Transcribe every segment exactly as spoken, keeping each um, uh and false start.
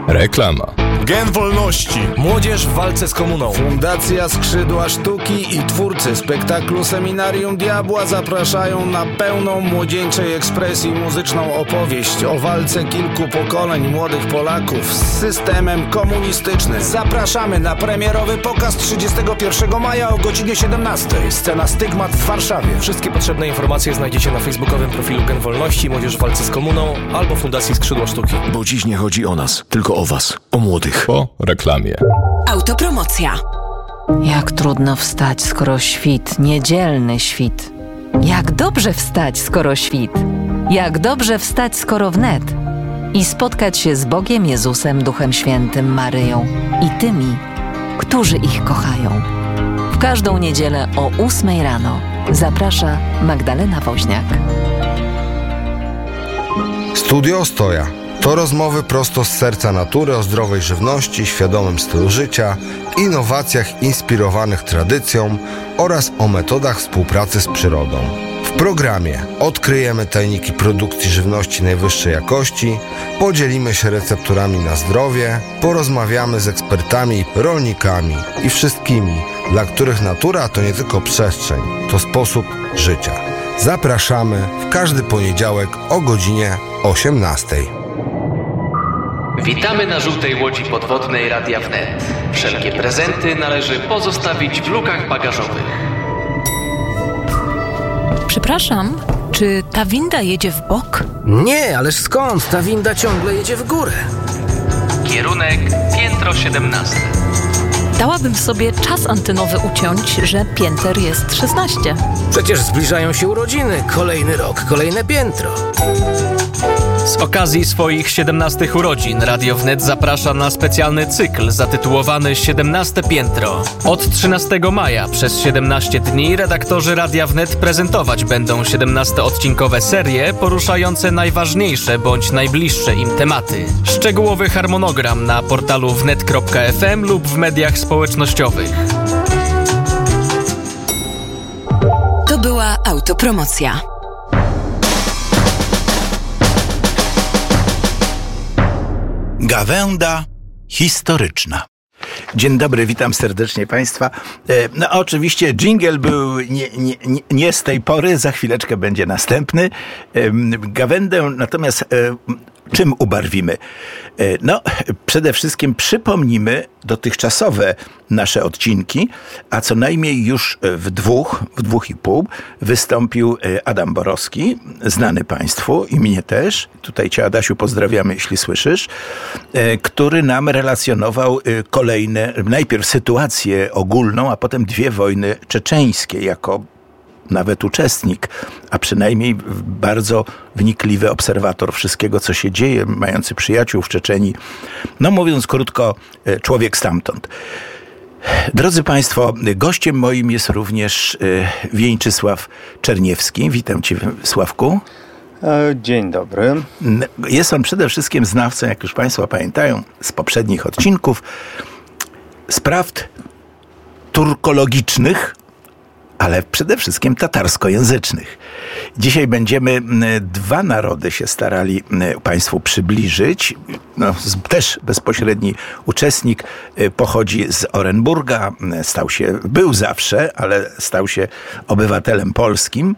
Reklama. Gen Wolności. Młodzież w walce z komuną. Fundacja Skrzydła Sztuki i twórcy spektaklu Seminarium Diabła zapraszają na pełną młodzieńczej ekspresji muzyczną opowieść o walce kilku pokoleń młodych Polaków z systemem komunistycznym. Zapraszamy na premierowy pokaz trzydziestego pierwszego maja o godzinie siedemnastej. Scena Stygmat w Warszawie. Wszystkie potrzebne informacje znajdziecie na facebookowym profilu Gen Wolności, Młodzież w walce z komuną albo Fundacji Skrzydła Sztuki. Bo dziś nie chodzi o nas, tylko o was, o młodych. Po reklamie. Autopromocja. Jak trudno wstać, skoro świt, niedzielny świt. Jak dobrze wstać, skoro świt. Jak dobrze wstać, skoro wnet. I spotkać się z Bogiem, Jezusem, Duchem Świętym, Maryją i tymi, którzy ich kochają. W każdą niedzielę o ósmej rano zaprasza Magdalena Woźniak. Studio Ostoja. To rozmowy prosto z serca natury o zdrowej żywności, świadomym stylu życia, innowacjach inspirowanych tradycją oraz o metodach współpracy z przyrodą. W programie odkryjemy tajniki produkcji żywności najwyższej jakości, podzielimy się recepturami na zdrowie, porozmawiamy z ekspertami, rolnikami i wszystkimi, dla których natura to nie tylko przestrzeń, to sposób życia. Zapraszamy w każdy poniedziałek o godzinie osiemnastej. Witamy na żółtej łodzi podwodnej Radia Wnet. Wszelkie prezenty należy pozostawić w lukach bagażowych. Przepraszam, czy ta winda jedzie w bok? Nie, ależ skąd? Ta winda ciągle jedzie w górę. Kierunek piętro siedemnaste. Dałabym sobie czas antenowy uciąć, że pięter jest szesnaście. Przecież zbliżają się urodziny. Kolejny rok, kolejne piętro. Z okazji swoich siedemnastych urodzin Radio Wnet zaprasza na specjalny cykl zatytułowany siedemnaste piętro. Od trzynastego maja przez siedemnaście dni redaktorzy Radia Wnet prezentować będą siedemnastoodcinkowe serie poruszające najważniejsze bądź najbliższe im tematy. Szczegółowy harmonogram na portalu wnet kropka f m lub w mediach społecznościowych. To była autopromocja. Gawęda historyczna. Dzień dobry, witam serdecznie Państwa. No oczywiście dżingiel był nie, nie, nie z tej pory, za chwileczkę będzie następny. Gawędę natomiast czym ubarwimy? No, przede wszystkim przypomnimy dotychczasowe nasze odcinki, a co najmniej już w dwóch, w dwóch i pół wystąpił Adam Borowski, znany Państwu i mnie też. Tutaj Cię, Adasiu, pozdrawiamy, jeśli słyszysz, który nam relacjonował kolejne, najpierw sytuację ogólną, a potem dwie wojny czeczeńskie jako nawet uczestnik, a przynajmniej bardzo wnikliwy obserwator wszystkiego, co się dzieje, mający przyjaciół w Czeczenii. No mówiąc krótko, człowiek stamtąd. Drodzy Państwo, gościem moim jest również Wieńczysław Czerniewski. Witam Cię, Sławku. Dzień dobry. Jest on przede wszystkim znawcą, jak już Państwo pamiętają, z poprzednich odcinków, spraw turkologicznych, ale przede wszystkim tatarskojęzycznych. Dzisiaj będziemy dwa narody się starali Państwu przybliżyć. No, też bezpośredni uczestnik pochodzi z Orenburga, stał się, był zawsze, ale stał się obywatelem polskim.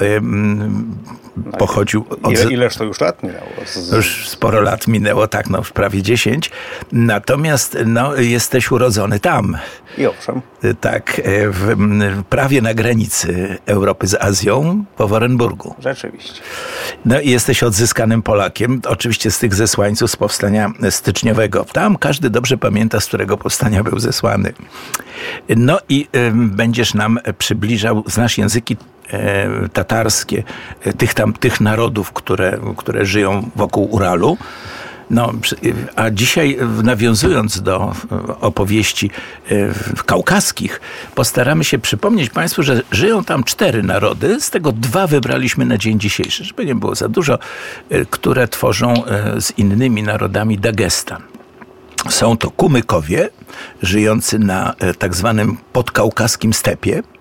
Pochodził od... Ile, ileż to już lat minęło? Z... Już sporo lat minęło, tak, no prawie dziesięć. Natomiast no, jesteś urodzony tam. I owszem. Tak, w, prawie na granicy Europy z Azją, po Orenburgu. Rzeczywiście. No i jesteś odzyskanym Polakiem, oczywiście z tych zesłańców z powstania styczniowego. Tam każdy dobrze pamięta, z którego powstania był zesłany. No i y, będziesz nam przybliżał, znasz języki e, tatarskie, tych tam, tych narodów, które, które żyją wokół Uralu. No, a dzisiaj, nawiązując do opowieści kaukaskich, postaramy się przypomnieć Państwu, że żyją tam cztery narody, z tego dwa wybraliśmy na dzień dzisiejszy, żeby nie było za dużo, które tworzą z innymi narodami Dagestan. Są to Kumykowie, żyjący na tak zwanym podkaukaskim stepie,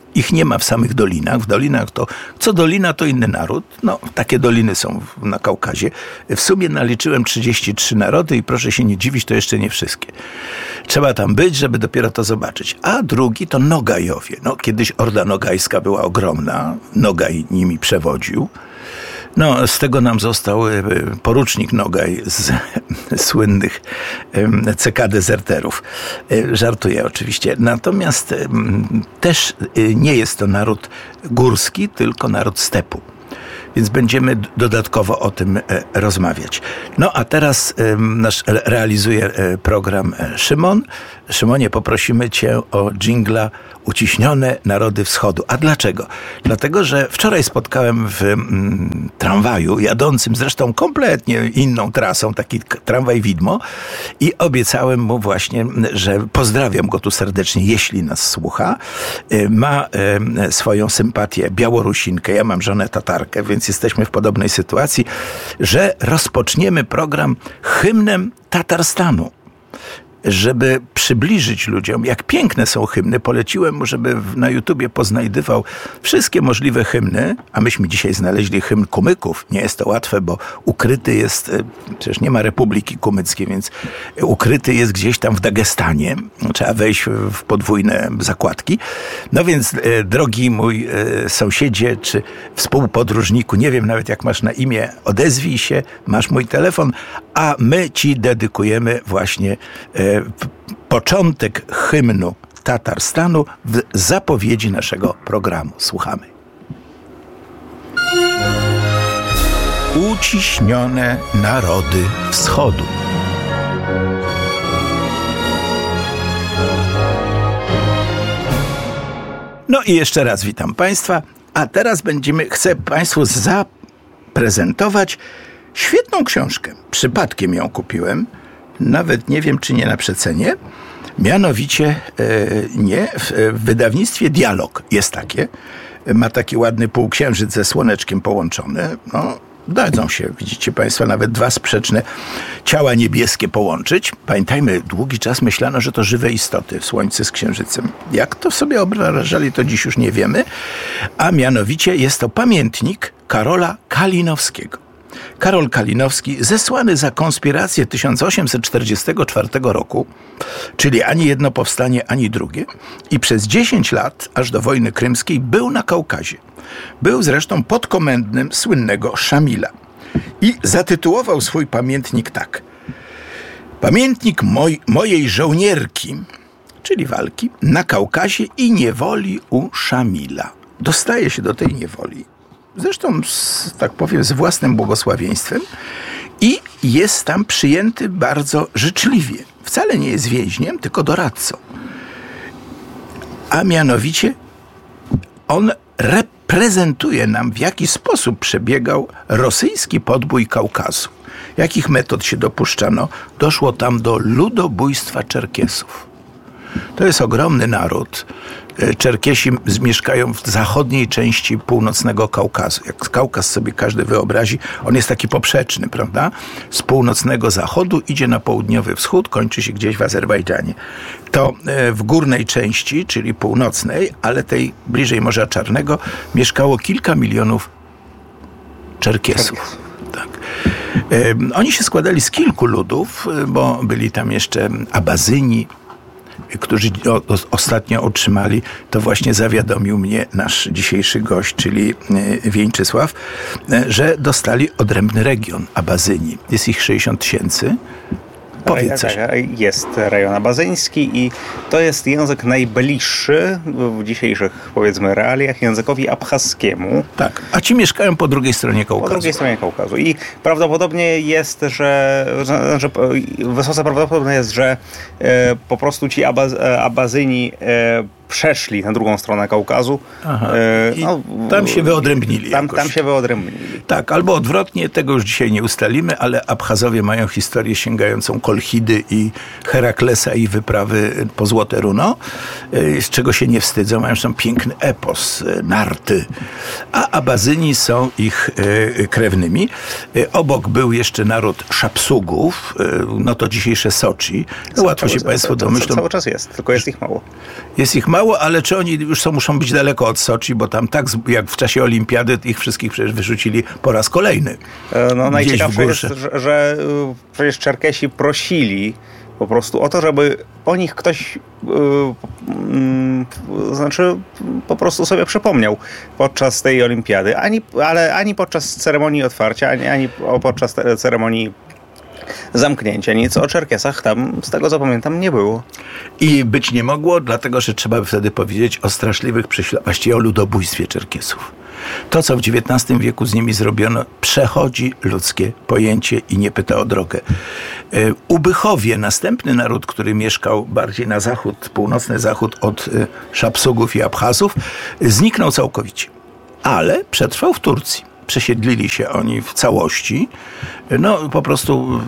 Ich nie ma w samych dolinach. W dolinach to, co dolina, to inny naród. No, takie doliny są na Kaukazie. W sumie naliczyłem trzydzieści trzy narody i proszę się nie dziwić, to jeszcze nie wszystkie. Trzeba tam być, żeby dopiero to zobaczyć. A drugi to Nogajowie. No, kiedyś Orda Nogajska była ogromna. Nogaj nimi przewodził. No, z tego nam został porucznik Nogaj z słynnych C K dezerterów. Żartuję oczywiście. Natomiast też nie jest to naród górski, tylko naród stepu. Więc będziemy dodatkowo o tym rozmawiać. No a teraz nasz realizuje program Szymon. Szymonie, poprosimy cię o dżingla Uciśnione Narody Wschodu. A dlaczego? Dlatego, że wczoraj spotkałem w mm, tramwaju, jadącym zresztą kompletnie inną trasą, taki tramwaj widmo, i obiecałem mu właśnie, że pozdrawiam go tu serdecznie, jeśli nas słucha. Ma e, swoją sympatię Białorusinkę, ja mam żonę Tatarkę, więc jesteśmy w podobnej sytuacji, że rozpoczniemy program hymnem Tatarstanu. Żeby przybliżyć ludziom, jak piękne są hymny, poleciłem mu, żeby na YouTubie poznajdywał wszystkie możliwe hymny, a myśmy dzisiaj znaleźli hymn Kumyków. Nie jest to łatwe, bo ukryty jest, przecież nie ma Republiki Kumyckiej, więc ukryty jest gdzieś tam w Dagestanie. Trzeba wejść w podwójne zakładki. No więc, drogi mój sąsiedzie, czy współpodróżniku, nie wiem nawet jak masz na imię, odezwij się, masz mój telefon, a my ci dedykujemy właśnie początek hymnu Tatarstanu w zapowiedzi naszego programu. Słuchamy. Uciśnione narody wschodu. No i jeszcze raz witam Państwa, a teraz będziemy, chcę Państwu zaprezentować świetną książkę. Przypadkiem ją kupiłem. Nawet nie wiem, czy nie na przecenie. Mianowicie e, nie, w, w wydawnictwie Dialog jest takie. Ma taki ładny półksiężyc ze słoneczkiem połączony. No, dadzą się, widzicie Państwo, nawet dwa sprzeczne ciała niebieskie połączyć. Pamiętajmy, długi czas myślano, że to żywe istoty, słońce z księżycem. Jak to sobie wyobrażali, to dziś już nie wiemy. A mianowicie jest to pamiętnik Karola Kalinowskiego. Karol Kalinowski, zesłany za konspirację tysiąc osiemset czterdziestego czwartego roku, czyli ani jedno powstanie, ani drugie, i przez dziesięć lat, aż do wojny krymskiej, był na Kaukazie. Był zresztą podkomendnym słynnego Szamila. I zatytułował swój pamiętnik tak. Pamiętnik moj, mojej żołnierki, czyli walki, na Kaukazie i niewoli u Szamila. Dostaje się do tej niewoli. Zresztą, z, tak powiem, z własnym błogosławieństwem i jest tam przyjęty bardzo życzliwie. Wcale nie jest więźniem, tylko doradcą. A mianowicie on reprezentuje nam, w jaki sposób przebiegał rosyjski podbój Kaukazu. Jakich metod się dopuszczano? Doszło tam do ludobójstwa Czerkesów. To jest ogromny naród. Czerkesi mieszkają w zachodniej części północnego Kaukazu. Jak Kaukaz sobie każdy wyobrazi, on jest taki poprzeczny, prawda? Z północnego zachodu idzie na południowy wschód, kończy się gdzieś w Azerbejdżanie. To w górnej części, czyli północnej, ale tej bliżej Morza Czarnego, mieszkało kilka milionów Czerkesów. Tak. Oni się składali z kilku ludów, bo byli tam jeszcze Abazyni, którzy o, o, ostatnio otrzymali, to właśnie zawiadomił mnie nasz dzisiejszy gość, czyli Wieńczysław, że dostali odrębny region Abazyni. Jest ich sześćdziesiąt tysięcy. Powiedz coś. Jest rejon abazyński i to jest język najbliższy w dzisiejszych, powiedzmy, realiach językowi abchaskiego. Tak, a ci mieszkają po drugiej stronie Kaukazu. Po drugiej stronie Kaukazu. I prawdopodobnie jest, że, że, że wysoce prawdopodobne jest, że e, po prostu ci abaz, Abazyni e, przeszli na drugą stronę Kaukazu. Aha. I no, tam się wyodrębnili. Tam, tam się wyodrębnili. Tak, albo odwrotnie, tego już dzisiaj nie ustalimy, ale Abchazowie mają historię sięgającą Kolchidy i Heraklesa i wyprawy po Złote Runo, z czego się nie wstydzą. Mają tam piękny epos, narty, a Abazyni są ich krewnymi. Obok był jeszcze naród Szapsugów, no to dzisiejsze Soczi. No, łatwo się Państwo domyślą. Cały czas jest, tylko jest ich mało. Jest ich mało. trwało, ale czy oni już są, muszą być daleko od Soczi, bo tam tak jak w czasie olimpiady ich wszystkich przecież wyrzucili po raz kolejny. No najciekawsze jest, że, że przecież Czerkesi prosili po prostu o to, żeby o nich ktoś yy, yy, znaczy po prostu sobie przypomniał podczas tej olimpiady, ani, ale ani podczas ceremonii otwarcia, ani, ani podczas ceremonii zamknięcia. Nic o Czerkesach tam, z tego co pamiętam, nie było. I być nie mogło, dlatego że trzeba by wtedy powiedzieć o straszliwych prześladowaniach, właściwie o ludobójstwie Czerkesów. To, co w dziewiętnastym wieku z nimi zrobiono, przechodzi ludzkie pojęcie i nie pyta o drogę. Ubychowie, następny naród, który mieszkał bardziej na zachód, północny zachód od Szapsugów i Abchazów, zniknął całkowicie. Ale przetrwał w Turcji. Przesiedlili się oni w całości. No, po prostu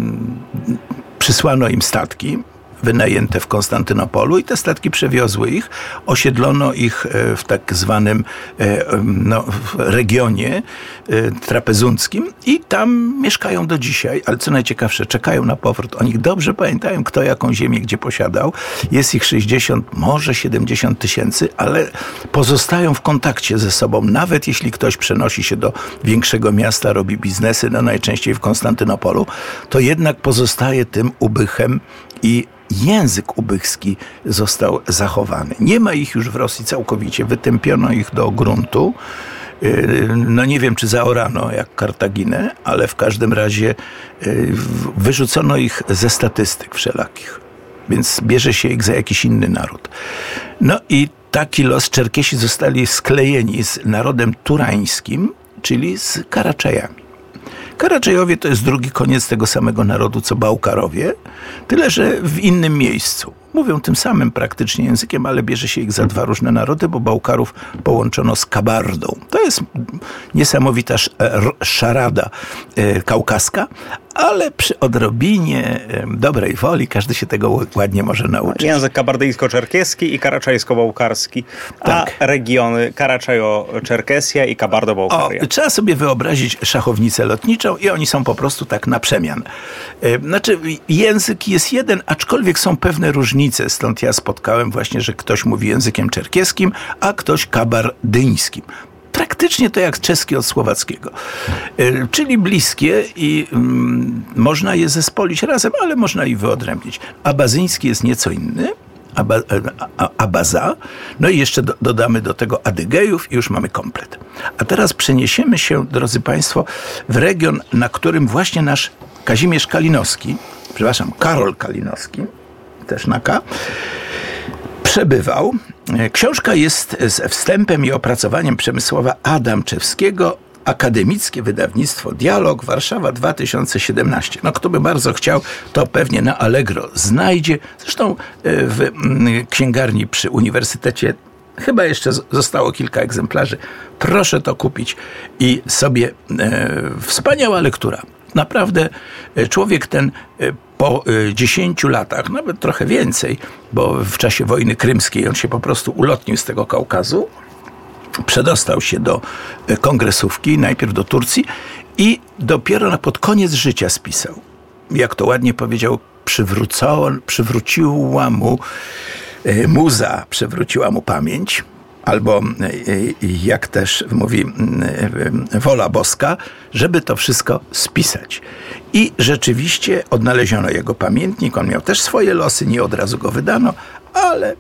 przysłano im statki wynajęte w Konstantynopolu i te statki przewiozły ich, osiedlono ich w tak zwanym no, regionie trapezunckim i tam mieszkają do dzisiaj, ale co najciekawsze, czekają na powrót. Oni dobrze pamiętają, kto jaką ziemię gdzie posiadał. Jest ich sześćdziesiąt, może siedemdziesiąt tysięcy, ale pozostają w kontakcie ze sobą, nawet jeśli ktoś przenosi się do większego miasta, robi biznesy, no najczęściej w Konstantynopolu, to jednak pozostaje tym ubychem i język ubychski został zachowany. Nie ma ich już w Rosji całkowicie. Wytępiono ich do gruntu. No nie wiem, czy zaorano jak Kartaginę, ale w każdym razie wyrzucono ich ze statystyk wszelakich. Więc bierze się ich za jakiś inny naród. No i taki los. Czerkesi zostali sklejeni z narodem turańskim, czyli z Karaczejami. Karaczejowie to jest drugi koniec tego samego narodu, co Bałkarowie, tyle że w innym miejscu. Mówią tym samym praktycznie językiem, ale bierze się ich za dwa różne narody, bo Bałkarów połączono z Kabardą. To jest niesamowita szarada kaukaska, ale przy odrobinie dobrej woli każdy się tego ładnie może nauczyć. Język kabardyjsko-czerkieski i karaczajsko-bałkarski, tak. A regiony Karaczajo-Czerkesja i Kabardo-Bałkaria. O, trzeba sobie wyobrazić szachownicę lotniczą i oni są po prostu tak na przemian. Znaczy język jest jeden, aczkolwiek są pewne różnice. Stąd ja spotkałem właśnie, że ktoś mówi językiem czerkieskim, a ktoś kabardyńskim. Praktycznie to jak czeski od słowackiego. Czyli bliskie i mm, można je zespolić razem, ale można i wyodrębnić. Abazyński jest nieco inny. Aba, a, abaza. No i jeszcze do, dodamy do tego Adygejów i już mamy komplet. A teraz przeniesiemy się, drodzy Państwo, w region, na którym właśnie nasz Kazimierz Kalinowski, przepraszam, Karol Kalinowski, też na K, przebywał. Książka jest z wstępem i opracowaniem Przemysława Adamczewskiego, akademickie wydawnictwo Dialog, Warszawa dwa tysiące siedemnaście. No kto by bardzo chciał, to pewnie na Allegro znajdzie. Zresztą w księgarni przy Uniwersytecie chyba jeszcze zostało kilka egzemplarzy. Proszę to kupić i sobie e, wspaniała lektura. Naprawdę człowiek ten po dziesięciu latach, nawet trochę więcej, bo w czasie wojny krymskiej on się po prostu ulotnił z tego Kaukazu, przedostał się do kongresówki, najpierw do Turcji i dopiero na pod koniec życia spisał. Jak to ładnie powiedział, przywrócono, przywróciła mu muza, przywróciła mu pamięć, albo jak też mówi wola boska, żeby to wszystko spisać. I rzeczywiście odnaleziono jego pamiętnik, on miał też swoje losy, nie od razu go wydano, ale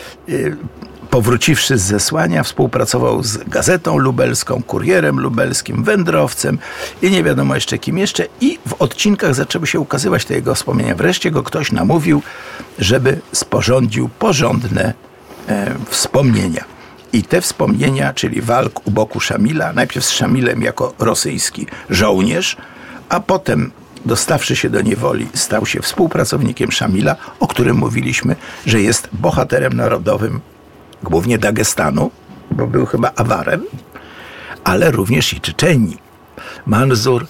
powróciwszy z zesłania, współpracował z Gazetą Lubelską, Kurierem Lubelskim, Wędrowcem i nie wiadomo jeszcze kim jeszcze. I w odcinkach zaczęły się ukazywać te jego wspomnienia. Wreszcie go ktoś namówił, żeby sporządził porządne e, wspomnienia. I te wspomnienia, czyli walk u boku Szamila, najpierw z Szamilem jako rosyjski żołnierz, a potem dostawszy się do niewoli, stał się współpracownikiem Szamila, o którym mówiliśmy, że jest bohaterem narodowym głównie Dagestanu, bo był chyba Awarem, ale również i Czeczenii. Manzur,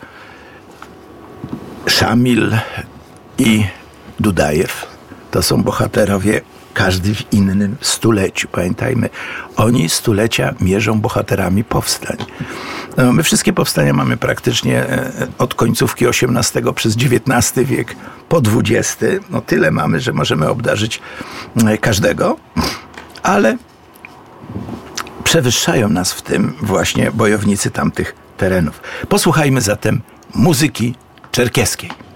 Szamil i Dudajew to są bohaterowie, każdy w innym stuleciu. Pamiętajmy, oni stulecia mierzą bohaterami powstań. No, my wszystkie powstania mamy praktycznie od końcówki osiemnastego przez dziewiętnasty wiek po dwudziesty. No tyle mamy, że możemy obdarzyć każdego. ale przewyższają nas w tym właśnie bojownicy tamtych terenów. Posłuchajmy zatem muzyki czerkeskiej.